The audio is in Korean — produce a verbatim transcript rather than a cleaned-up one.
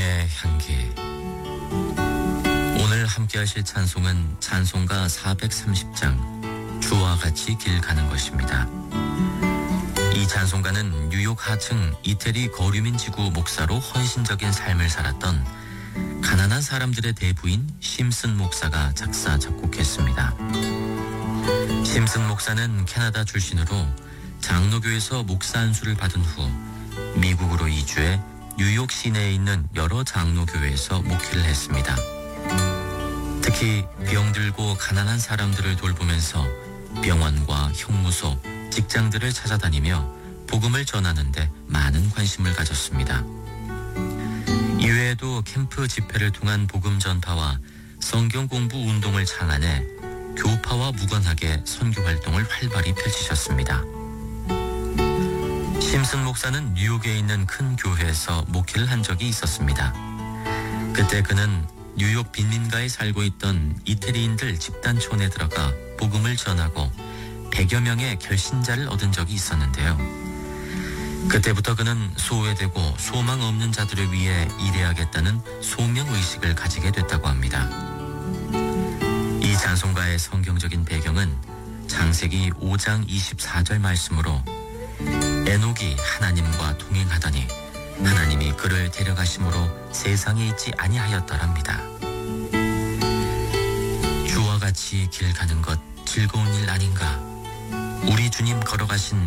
하나님의 향기. 오늘 함께 하실 찬송은 찬송가 사백삼십 장 주와 같이 길 가는 것입니다. 이 찬송가는 뉴욕 하층 이태리 거류민 지구 목사로 헌신적인 삶을 살았던 가난한 사람들의 대부인 심슨 목사가 작사 작곡했습니다. 심슨 목사는 캐나다 출신으로 장로교에서 목사 안수를 받은 후 미국으로 이주해 뉴욕 시내에 있는 여러 장로교회에서 목회를 했습니다. 특히 병들고 가난한 사람들을 돌보면서 병원과 형무소, 직장들을 찾아다니며 복음을 전하는 데 많은 관심을 가졌습니다. 이외에도 캠프 집회를 통한 복음 전파와 성경 공부 운동을 창안해 교파와 무관하게 선교 활동을 활발히 펼치셨습니다. 심슨 목사는 뉴욕에 있는 큰 교회에서 목회를 한 적이 있었습니다. 그때 그는 뉴욕 빈민가에 살고 있던 이태리인들 집단촌에 들어가 복음을 전하고 백여 명의 결신자를 얻은 적이 있었는데요. 그때부터 그는 소외되고 소망 없는 자들을 위해 일해야겠다는 소명의식을 가지게 됐다고 합니다. 이 찬송가의 성경적인 배경은 창세기 오 장 이십사 절 말씀으로 에녹이 하나님과 동행하더니 하나님이 그를 데려가심으로 세상에 있지 아니하였더랍니다. 주와 같이 길 가는 것 즐거운 일 아닌가? 우리 주님 걸어가신